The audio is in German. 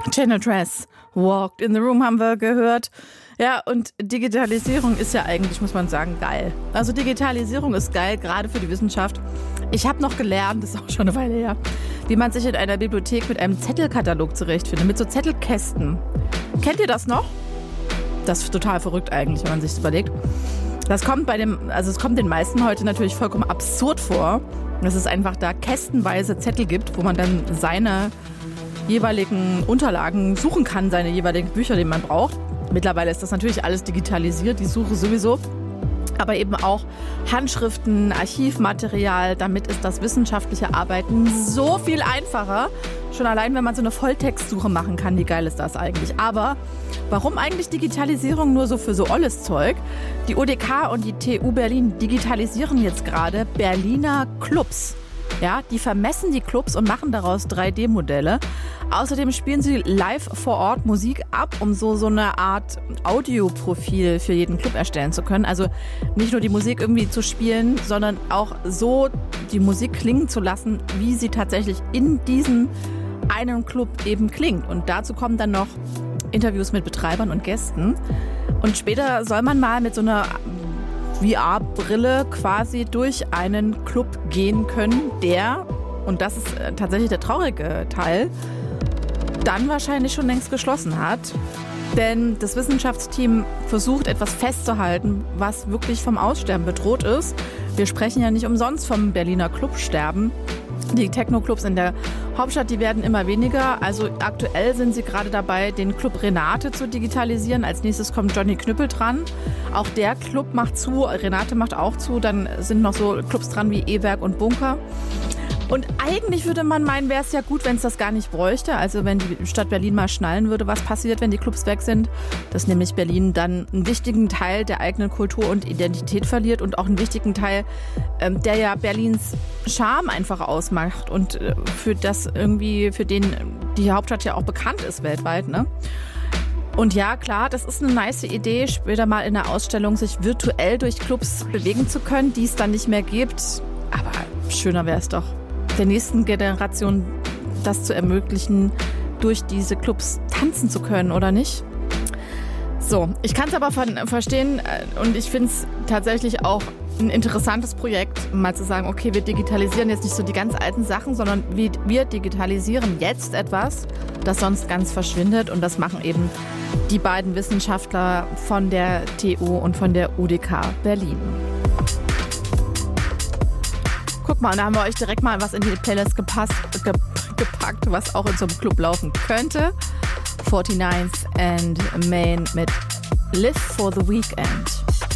Janitress walked in the room, haben wir gehört. Ja, und Digitalisierung ist ja eigentlich, muss man sagen, geil. Also Digitalisierung ist geil, gerade für die Wissenschaft. Ich habe noch gelernt, das ist auch schon eine Weile her, wie man sich in einer Bibliothek mit einem Zettelkatalog zurechtfindet, mit so Zettelkästen. Kennt ihr das noch? Das ist total verrückt eigentlich, wenn man sich das überlegt. Es kommt den meisten heute natürlich vollkommen absurd vor, dass es einfach da kästenweise Zettel gibt, wo man dann seine jeweiligen Unterlagen suchen kann, seine jeweiligen Bücher, die man braucht. Mittlerweile ist das natürlich alles digitalisiert, die Suche sowieso. Aber eben auch Handschriften, Archivmaterial. Damit ist das wissenschaftliche Arbeiten so viel einfacher. Schon allein, wenn man so eine Volltextsuche machen kann, wie geil ist das eigentlich? Aber warum eigentlich Digitalisierung nur so für so olles Zeug? Die UDK und die TU Berlin digitalisieren jetzt gerade Berliner Clubs. Ja, die vermessen die Clubs und machen daraus 3D-Modelle. Außerdem spielen sie live vor Ort Musik ab, um so eine Art Audioprofil für jeden Club erstellen zu können. Also nicht nur die Musik irgendwie zu spielen, sondern auch so die Musik klingen zu lassen, wie sie tatsächlich in diesem einen Club eben klingt. Und dazu kommen dann noch Interviews mit Betreibern und Gästen. Und später soll man mal mit so einer VR-Brille quasi durch einen Club gehen können, der, und das ist tatsächlich der traurige Teil, dann wahrscheinlich schon längst geschlossen hat. Denn das Wissenschaftsteam versucht, etwas festzuhalten, was wirklich vom Aussterben bedroht ist. Wir sprechen ja nicht umsonst vom Berliner Clubsterben. Die Techno-Clubs in der Hauptstadt, die werden immer weniger. Also aktuell sind sie gerade dabei, den Club Renate zu digitalisieren. Als nächstes kommt Johnny Knüppel dran. Auch der Club macht zu, Renate macht auch zu. Dann sind noch so Clubs dran wie E-Werk und Bunker. Und eigentlich würde man meinen, wäre es ja gut, wenn es das gar nicht bräuchte. Also wenn die Stadt Berlin mal schnallen würde, was passiert, wenn die Clubs weg sind. Dass nämlich Berlin dann einen wichtigen Teil der eigenen Kultur und Identität verliert und auch einen wichtigen Teil, der ja Berlins Charme einfach ausmacht und für den die Hauptstadt ja auch bekannt ist weltweit, ne? Und ja, klar, das ist eine nice Idee, später mal in der Ausstellung sich virtuell durch Clubs bewegen zu können, die es dann nicht mehr gibt. Aber schöner wäre es doch, der nächsten Generation das zu ermöglichen, durch diese Clubs tanzen zu können, oder nicht? So, ich kann es aber verstehen und ich finde es tatsächlich auch ein interessantes Projekt, mal zu sagen, okay, wir digitalisieren jetzt nicht so die ganz alten Sachen, sondern wir digitalisieren jetzt etwas, das sonst ganz verschwindet, und das machen eben die beiden Wissenschaftler von der TU und von der UDK Berlin. Guck mal, da haben wir euch direkt mal was in die Playlist gepackt, was auch in so einem Club laufen könnte. 49th and Main mit Live for the Weekend.